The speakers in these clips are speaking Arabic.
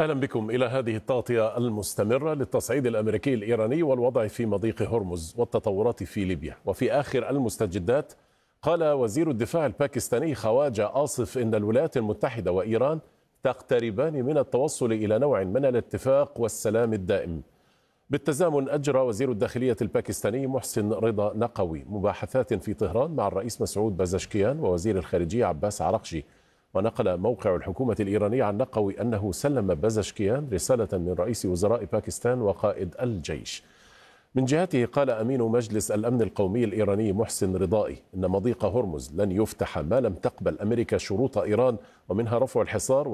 أهلا بكم إلى هذه التغطية المستمرة للتصعيد الأمريكي الإيراني والوضع في مضيق هرمز والتطورات في ليبيا. وفي آخر المستجدات قال وزير الدفاع الباكستاني خواجة آصف إن الولايات المتحدة وإيران تقتربان من التوصل إلى نوع من الاتفاق والسلام الدائم. بالتزامن أجرى وزير الداخلية الباكستاني محسن رضا نقوي مباحثات في طهران مع الرئيس مسعود بازشكيان ووزير الخارجية عباس عراقجي. ونقل موقع الحكومة الإيرانية عن نقوي أنه سلم بازشكيان رسالة من رئيس وزراء باكستان وقائد الجيش. من جهته قال أمين مجلس الأمن القومي الإيراني محسن رضائي إن مضيق هرمز لن يفتح ما لم تقبل أمريكا شروط إيران، ومنها رفع الحصار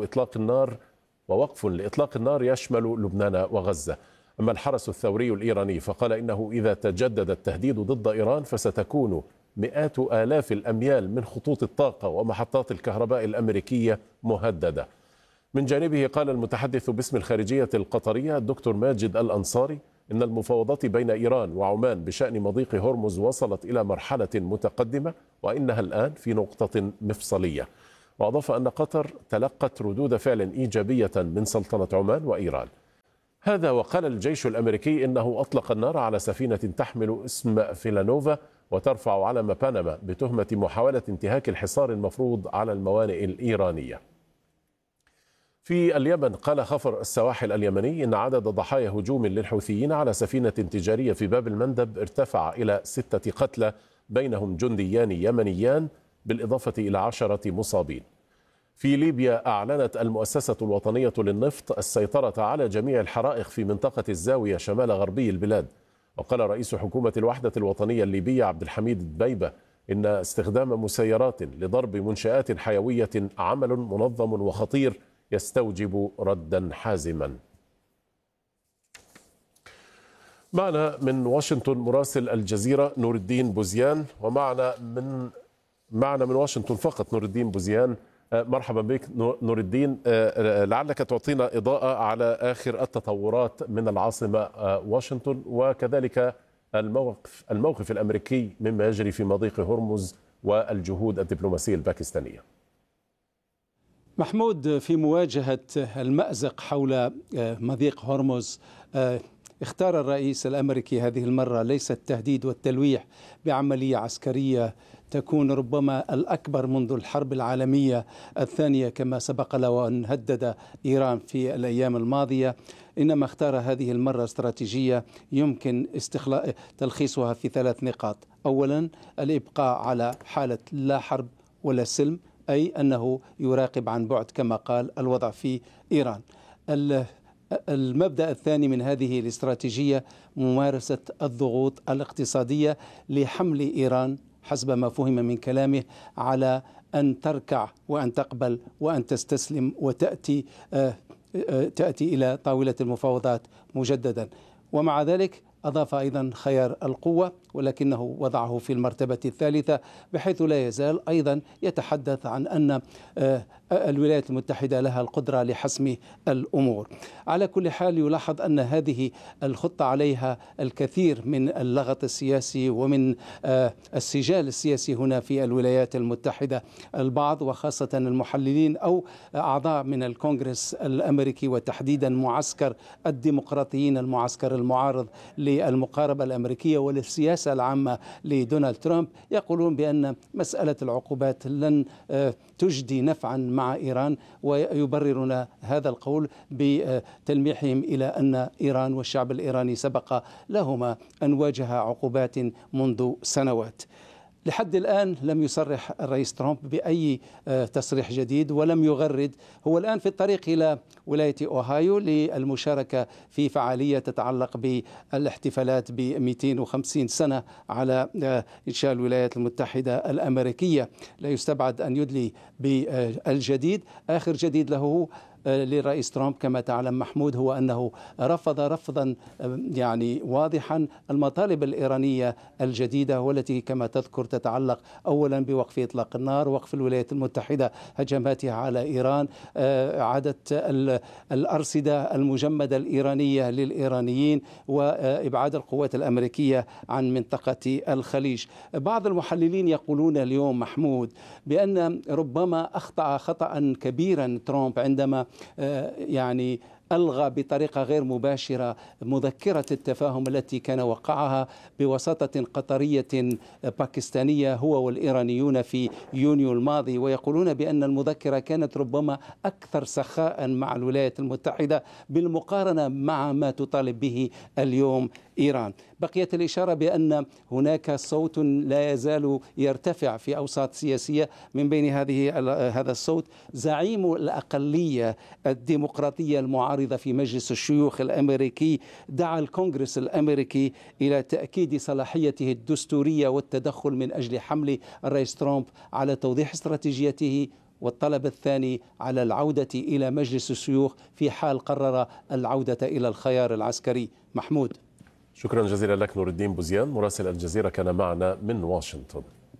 ووقف لإطلاق النار يشمل لبنان وغزة. أما الحرس الثوري الإيراني فقال إنه إذا تجدد التهديد ضد إيران فستكون مئات آلاف الأميال من خطوط الطاقة ومحطات الكهرباء الأمريكية مهددة. من جانبه قال المتحدث باسم الخارجية القطرية الدكتور ماجد الأنصاري إن المفاوضات بين إيران وعمان بشأن مضيق هرمز وصلت إلى مرحلة متقدمة وإنها الآن في نقطة مفصلية. وأضاف أن قطر تلقت ردود فعل إيجابية من سلطنة عمان وإيران. هذا وقال الجيش الأمريكي إنه أطلق النار على سفينة تحمل اسم فيلانوفا وترفع علم بنما بتهمة محاولة انتهاك الحصار المفروض على الموانئ الإيرانية. في اليمن قال خفر السواحل اليمني إن عدد ضحايا هجوم للحوثيين على سفينة تجارية في باب المندب ارتفع إلى 6 قتلى بينهم جنديان يمنيان بالإضافة إلى 10 مصابين. في ليبيا أعلنت المؤسسة الوطنية للنفط السيطرة على جميع الحرائق في منطقة الزاوية شمال غربي البلاد. وقال رئيس حكومة الوحدة الوطنية الليبية عبد الحميد الدبيبة إن استخدام مسيرات لضرب منشآت حيوية عمل منظم وخطير يستوجب ردا حازما. معنا من واشنطن مراسل الجزيرة نور الدين بوزيان، ومعنا من واشنطن فقط نور الدين بوزيان. مرحبا بك نور الدين، لعلك تعطينا إضاءة على آخر التطورات من العاصمة واشنطن وكذلك الموقف الأمريكي مما يجري في مضيق هرمز والجهود الدبلوماسية الباكستانية. محمود، في مواجهة المأزق حول مضيق هرمز اختار الرئيس الأمريكي هذه المرة ليس التهديد والتلويح بعملية عسكرية تكون ربما الأكبر منذ الحرب العالمية الثانية كما سبق له أن هدد إيران في الأيام الماضية، إنما اختار هذه المرة استراتيجية يمكن تلخيصها في 3 نقاط. أولا، الإبقاء على حالة لا حرب ولا سلم، أي أنه يراقب عن بعد كما قال الوضع في إيران. المبدأ الثاني من هذه الاستراتيجية ممارسة الضغوط الاقتصادية لحمل إيران حسب ما فهم من كلامه على أن تركع وأن تقبل وأن تستسلم وتأتي إلى طاولة المفاوضات مجددا. ومع ذلك أضاف أيضا خيار القوة، ولكنه وضعه في المرتبة الثالثة، بحيث لا يزال أيضا يتحدث عن أن الولايات المتحدة لها القدرة لحسم الأمور. على كل حال يلاحظ أن هذه الخطة عليها الكثير من اللغط السياسي ومن السجال السياسي هنا في الولايات المتحدة. البعض وخاصة المحللين أو أعضاء من الكونغرس الأمريكي وتحديدا معسكر الديمقراطيين، المعسكر المعارض للمقاربة الأمريكية وللسياسة العامة لدونالد ترامب، يقولون بأن مسألة العقوبات لن تجدي نفعا مع إيران، ويبررون هذا القول بتلميحهم إلى أن إيران والشعب الإيراني سبق لهما أن واجه عقوبات منذ سنوات. لحد الآن لم يصرح الرئيس ترامب بأي تصريح جديد ولم يغرد. هو الآن في الطريق إلى ولاية أوهايو للمشاركة في فعالية تتعلق بالاحتفالات ب 250 سنة على إنشاء الولايات المتحدة الأمريكية. لا يستبعد أن يدلي بالجديد. آخر جديد له للرئيس ترامب كما تعلم محمود هو أنه رفض رفضا يعني واضحا المطالب الإيرانية الجديدة، والتي كما تذكر تتعلق أولا بوقف إطلاق النار، وقف الولايات المتحدة هجماتها على إيران، إعادة الأرصدة المجمدة الإيرانية للإيرانيين وإبعاد القوات الأمريكية عن منطقة الخليج. بعض المحللين يقولون اليوم محمود بأن ربما أخطأ خطأ كبيرا ترامب عندما ألغى بطريقة غير مباشرة مذكرة التفاهم التي كان وقعها بوساطة قطرية باكستانية هو والإيرانيون في يونيو الماضي، ويقولون بأن المذكرة كانت ربما أكثر سخاء مع الولايات المتحدة بالمقارنة مع ما تطالب به اليوم إيران. بقيت الإشارة بأن هناك صوت لا يزال يرتفع في أوساط سياسية، من بين هذا الصوت زعيم الأقلية الديمقراطية المعارضة في مجلس الشيوخ الأمريكي دعا الكونغرس الأمريكي إلى تأكيد صلاحيته الدستورية والتدخل من أجل حمل الرئيس ترامب على توضيح استراتيجيته، والطلب الثاني على العودة إلى مجلس الشيوخ في حال قرر العودة إلى الخيار العسكري. محمود، شكرا جزيلا لك نور الدين بوزيان مراسل الجزيرة كان معنا من واشنطن.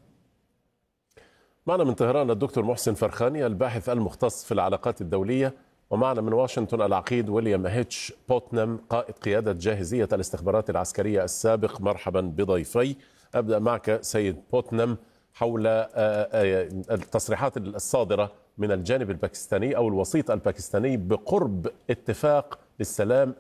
معنا من طهران الدكتور محسن فرخاني الباحث المختص في العلاقات الدولية، ومعنا من واشنطن العقيد ويليام هيتش بوتنام قائد قيادة جاهزية الاستخبارات العسكرية السابق. مرحبا بضيفي. أبدأ معك سيد بوتنام حول التصريحات الصادرة من الجانب الباكستاني أو الوسيط الباكستاني بقرب اتفاق للسلام